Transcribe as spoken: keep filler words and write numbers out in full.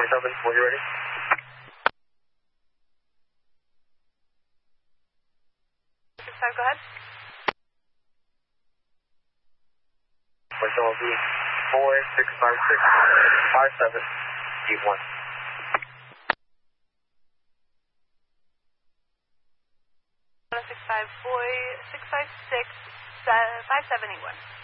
twenty-seven, when you're ready. six five, go ahead. So it'll be four six five six five seven eight one. six five four six five six five seven eight one.